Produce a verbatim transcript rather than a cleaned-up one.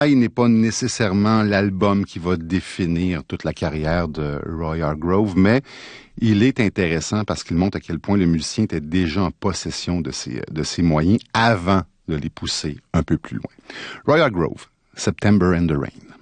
Il n'est pas nécessairement l'album qui va définir toute la carrière de Roy Hargrove, mais il est intéressant parce qu'il montre à quel point le musicien était déjà en possession de ses, de ses moyens avant de les pousser un peu plus loin. Roy Hargrove, September and the Rain.